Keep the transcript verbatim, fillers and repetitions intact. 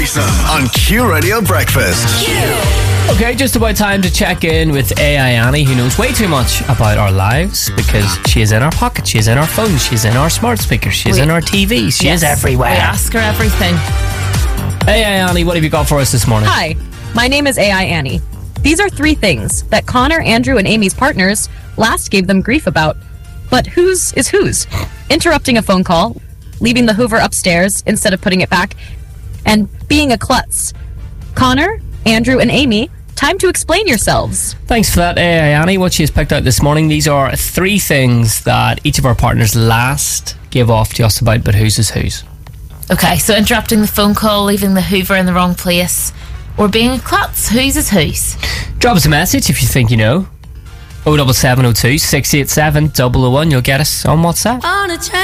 threesome on Q Radio Breakfast. Okay, just about time to check in with A I Annie, who knows way too much about our lives because she is in our pocket, she is in our phone, she is in our smart speakers, she is We- in our T V, she Yes, is everywhere. We ask her everything. A I Annie, what have you got for us this morning? Hi, my name is A I Annie. These are three things that Connor, Andrew, and Amy's partners last gave them grief about. But whose is whose? Interrupting a phone call, leaving the Hoover upstairs instead of putting it back, and being a klutz. Connor, Andrew, and Amy, time to explain yourselves. Thanks for that, A I Annie. What she has picked out this morning, these are three things that each of our partners last gave off to us about, but whose is whose. Okay, so interrupting the phone call, leaving the Hoover in the wrong place, or being a klutz. Whose is whose? Drop us a message if you think you know. oh seven seven oh two, six eight seven, double oh one. You'll get us on WhatsApp. On a